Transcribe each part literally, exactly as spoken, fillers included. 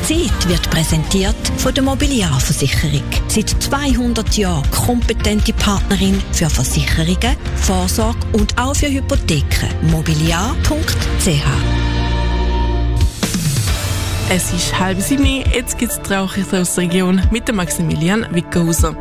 Zeit wird präsentiert von der Mobiliarversicherung. Seit zweihundert Jahren kompetente Partnerin für Versicherungen, Vorsorge und auch für Hypotheken. mobiliar punkt c h. Es ist halb sieben, jetzt gibt es die Nachrichten aus der Region mit dem Maximilian Wickerhauser.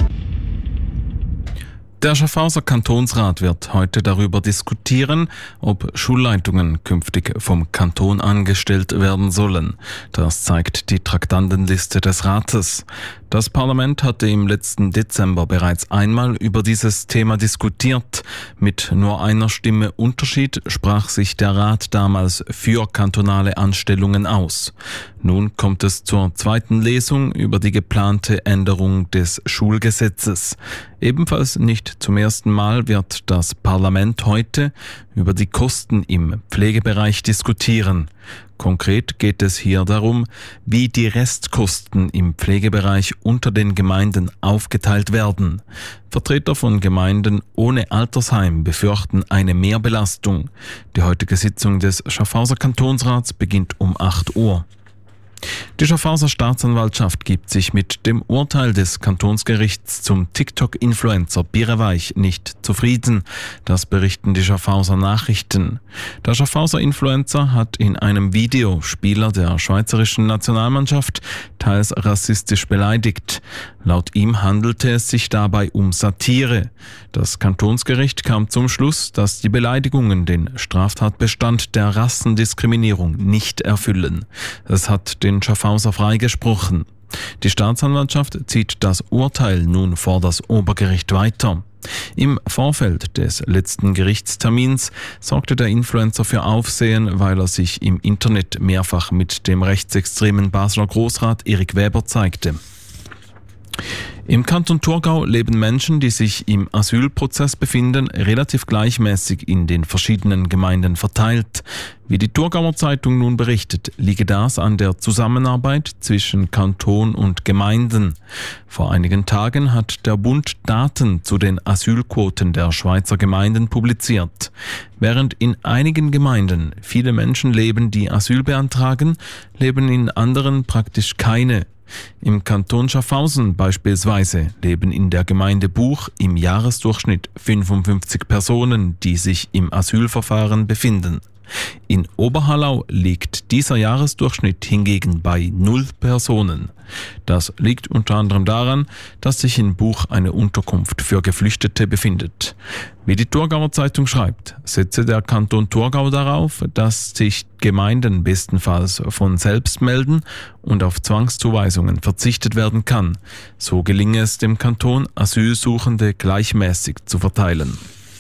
Der Schaffhauser Kantonsrat wird heute darüber diskutieren, ob Schulleitungen künftig vom Kanton angestellt werden sollen. Das zeigt die Traktandenliste des Rates. Das Parlament hatte im letzten Dezember bereits einmal über dieses Thema diskutiert. Mit nur einer Stimme Unterschied sprach sich der Rat damals für kantonale Anstellungen aus. Nun kommt es zur zweiten Lesung über die geplante Änderung des Schulgesetzes. Ebenfalls nicht zum ersten Mal wird das Parlament heute über die Kosten im Pflegebereich diskutieren. Konkret geht es hier darum, wie die Restkosten im Pflegebereich unter den Gemeinden aufgeteilt werden. Vertreter von Gemeinden ohne Altersheim befürchten eine Mehrbelastung. Die heutige Sitzung des Schaffhauser Kantonsrats beginnt um acht Uhr. Die Schaffhauser Staatsanwaltschaft gibt sich mit dem Urteil des Kantonsgerichts zum TikTok-Influencer Birreweich nicht zufrieden. Das berichten die Schaffhauser Nachrichten. Der Schaffhauser Influencer hat in einem Video Spieler der schweizerischen Nationalmannschaft teils rassistisch beleidigt. Laut ihm handelte es sich dabei um Satire. Das Kantonsgericht kam zum Schluss, dass die Beleidigungen den Straftatbestand der Rassendiskriminierung nicht erfüllen. Es hat den Schaffhauser freigesprochen. Die Staatsanwaltschaft zieht das Urteil nun vor das Obergericht weiter. Im Vorfeld des letzten Gerichtstermins sorgte der Influencer für Aufsehen, weil er sich im Internet mehrfach mit dem rechtsextremen Basler Grossrat Erik Weber zeigte. Im Kanton Thurgau leben Menschen, die sich im Asylprozess befinden, relativ gleichmäßig in den verschiedenen Gemeinden verteilt. Wie die Thurgauer Zeitung nun berichtet, liege das an der Zusammenarbeit zwischen Kanton und Gemeinden. Vor einigen Tagen hat der Bund Daten zu den Asylquoten der Schweizer Gemeinden publiziert. Während in einigen Gemeinden viele Menschen leben, die Asyl beantragen, leben in anderen praktisch keine. Im Kanton Schaffhausen beispielsweise leben in der Gemeinde Buch im Jahresdurchschnitt fünfundfünfzig Personen, die sich im Asylverfahren befinden. In Oberhallau liegt dieser Jahresdurchschnitt hingegen bei null Personen. Das liegt unter anderem daran, dass sich in Buch eine Unterkunft für Geflüchtete befindet. Wie die Thurgauer Zeitung schreibt, setze der Kanton Thurgau darauf, dass sich Gemeinden bestenfalls von selbst melden und auf Zwangszuweisungen verzichtet werden kann. So gelinge es dem Kanton, Asylsuchende gleichmäßig zu verteilen.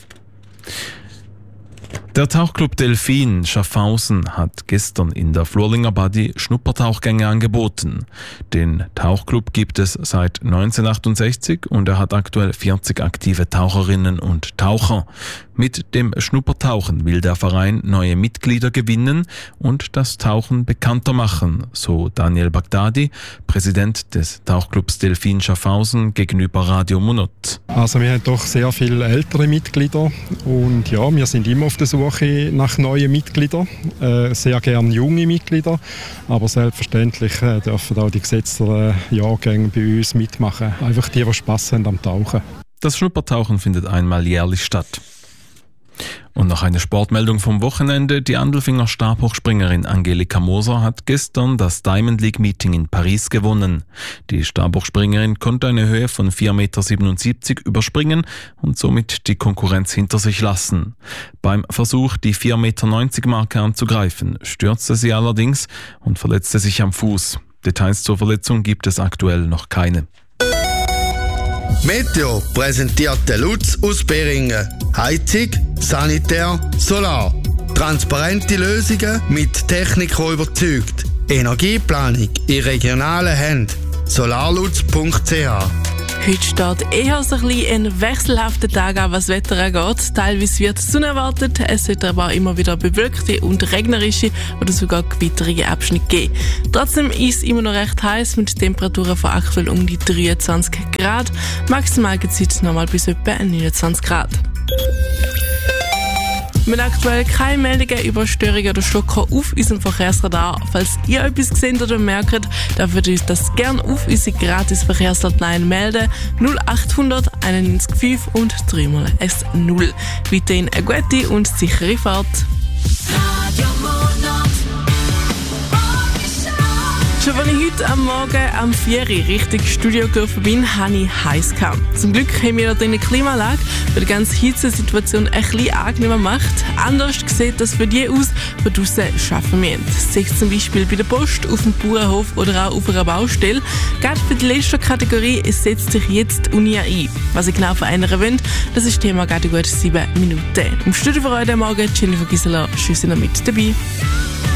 Der Tauchclub Delfin Schaffhausen hat gestern in der Flurlinger Badi Schnuppertauchgänge angeboten. Den Tauchclub gibt es seit neunzehnhundertachtundsechzig und er hat aktuell vierzig aktive Taucherinnen und Taucher. Mit dem Schnuppertauchen will der Verein neue Mitglieder gewinnen und das Tauchen bekannter machen, so Daniel Bagdadi, Präsident des Tauchclubs Delfin Schaffhausen gegenüber Radio Monot. Also wir haben doch sehr viele ältere Mitglieder und ja, wir sind immer auf der Suche nach neuen Mitgliedern, äh, sehr gerne junge Mitglieder, aber selbstverständlich äh, dürfen auch die gesetzten Jahrgänge bei uns mitmachen. Einfach die, die Spass haben am Tauchen. Das Schnuppertauchen findet einmal jährlich statt. Und noch eine Sportmeldung vom Wochenende. Die Andelfinger Stabhochspringerin Angelika Moser hat gestern das Diamond League Meeting in Paris gewonnen. Die Stabhochspringerin konnte eine Höhe von vier Komma siebenundsiebzig Meter überspringen und somit die Konkurrenz hinter sich lassen. Beim Versuch, die vier Komma neunzig Meter Marke anzugreifen, stürzte sie allerdings und verletzte sich am Fuß. Details zur Verletzung gibt es aktuell noch keine. Meteo präsentiert der Lutz aus Beringen. Heizung, Sanitär, Solar. Transparente Lösungen mit Technik, die überzeugt. Energieplanung in regionalen Händen. solarlutz punkt c h. Heute steht eher so ein bisschen ein wechselhafter Tag an, was das Wetter angeht. Teilweise wird Sonne erwartet, es wird aber auch immer wieder bewölkte und regnerische oder sogar gewitterige Abschnitte geben. Trotzdem ist es immer noch recht heiß mit Temperaturen von aktuell um die dreiundzwanzig Grad. Maximal geht es heute nochmal bis etwa neunundzwanzig Grad. Wir haben aktuell keine Meldungen über Störungen oder Stocker auf unserem Verkehrsradar. Falls ihr etwas seht oder merkt, dann würdet ihr uns das gerne auf unsere gratis Verkehrshotline melden. null acht hundert einundneunzig fünf und dreimal S null. Weiterhin eine gute und sichere Fahrt. Schon als ich heute am Morgen am vier Uhr Richtung Studio gelaufen bin, hatte ich heiß gehabt. Zum Glück haben wir da eine Klimaanlage, die die ganze Hitzesituation ein bisschen angenehmer macht. Anders sieht das für die aus, die draussen arbeiten müssen. Das seht ihr zum Beispiel bei der Post, auf dem Bauernhof oder auch auf einer Baustelle. Gerade für die letzte Kategorie setzt sich jetzt die Uni ein. Was ich genau verändern will, das ist Thema gerade gut sieben Minuten. Im Studio für heute Morgen Jennifer Gisela, schön, dass ihr mit dabei.